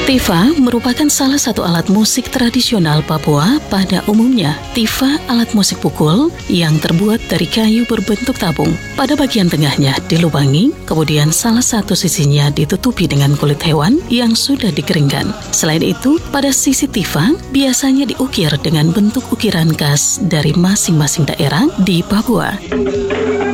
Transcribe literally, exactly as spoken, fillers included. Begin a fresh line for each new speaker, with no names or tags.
Tifa merupakan salah satu alat musik tradisional Papua pada umumnya. Tifa alat musik pukul yang terbuat dari kayu berbentuk tabung. Pada bagian tengahnya dilubangi, kemudian salah satu sisinya ditutupi dengan kulit hewan yang sudah dikeringkan. Selain itu, pada sisi Tifa biasanya diukir dengan bentuk ukiran khas dari masing-masing daerah di Papua.